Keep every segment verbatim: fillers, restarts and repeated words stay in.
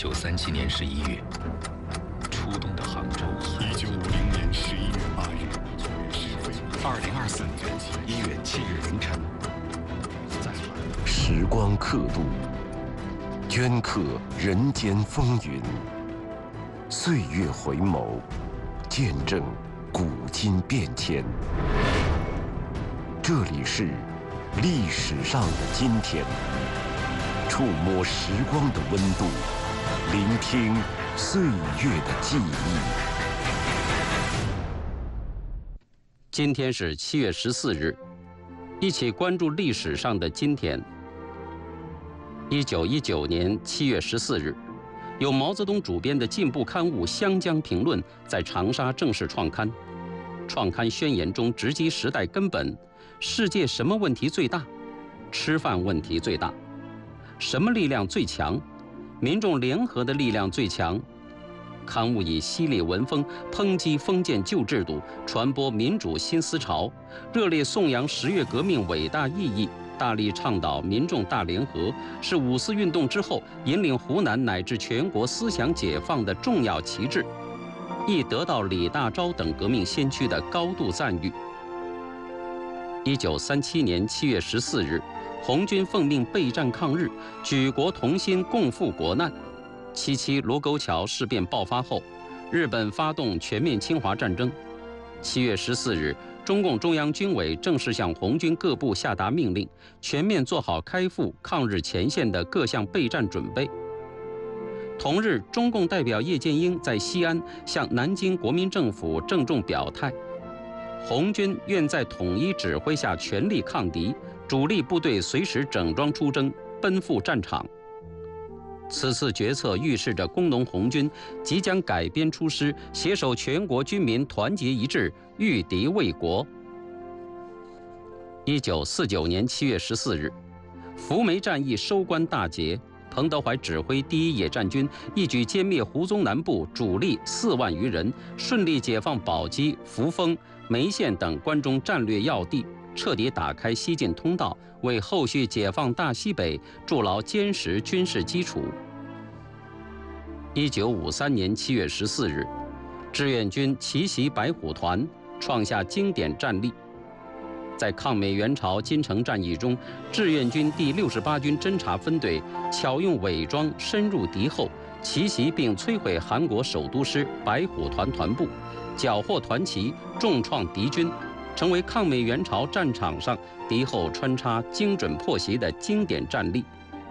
九三七年十一月，初冬的杭州。 一九五零年十一月八日， 二零二四年一月七日凌晨，在时光刻度，镌刻人间风云；岁月回眸，见证古今变迁。这里是历史上的今天，触摸时光的温度，聆听岁月的记忆。 今天是七月十四日，一起关注历史上的今天。一九一九年七月十四日，由毛泽东主编的进步刊物《湘江评论》在长沙正式创刊。创刊宣言中直击时代根本：世界什么问题最大？吃饭问题最大。什么力量最强？民众联合的力量最强。刊物以犀利文风抨击封建旧制度，传播民主新思潮，热烈颂扬十月革命伟大意义，大力倡导民众大联合，是五四运动之后引领湖南乃至全国思想解放的重要旗帜，亦得到李大钊等革命先驱的高度赞誉。一九三七年七月十四日，红军奉命备战抗日，举国同心共赴国难。七七卢沟桥事变爆发后，日本发动全面侵华战争。七月十四日，中共中央军委正式向红军各部下达命令，全面做好开赴抗日前线的各项备战准备。同日，中共代表叶剑英在西安向南京国民政府郑重表态，红军愿在统一指挥下全力抗敌，主力部队随时整装出征，奔赴战场。此次决策预示着工农红军即将改编出师，携手全国军民团结一致，御敌卫国。一九四九年七月十四日，扶梅战役收官大捷，彭德怀指挥第一野战军一举歼灭胡宗南部主力四万余人，顺利解放宝鸡、扶风、梅县等关中战略要地，彻底打开西进通道，为后续解放大西北筑牢坚实军事基础。一九五三年七月十四日，志愿军奇袭白虎团，创下经典战例。在抗美援朝金城战役中，志愿军第六十八军侦察分队巧用伪装深入敌后，奇袭并摧毁韩国首都师白虎团团部，缴获团旗，重创敌军，成为抗美援朝战场上敌后穿插精准破袭的经典战例。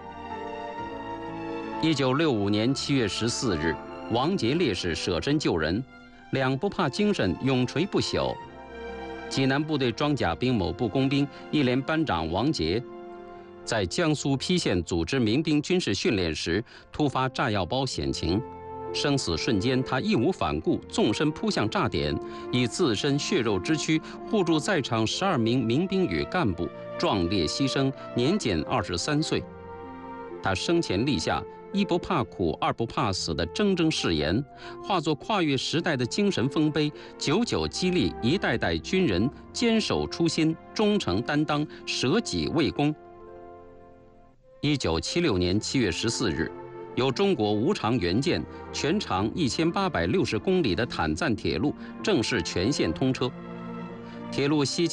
一九六五年七月十四日，王杰烈士舍身救人，两不怕精神永垂不朽。济南部队装甲兵某部工兵一连班长王杰，在江苏邳县组织民兵军事训练时，突发炸药包险情，生死瞬间，他义无反顾，纵身扑向炸点，以自身血肉之躯护住在场十二名民兵与干部，壮烈牺牲，年仅二十三岁。他生前立下一不怕苦，二不怕死的铮铮誓言，化作跨越时代的精神丰碑，久久激励一代代军人坚守初心，忠诚担当，舍己为公。一九七六年七月十四日，由中国无偿援建、全长一千八百六十公里的坦赞铁路正式全线通车。铁路西